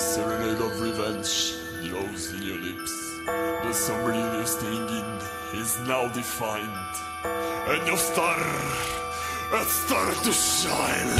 serenade of revenge glows in your lips. The summer you're staying in is now defined, and your star, it started to shine.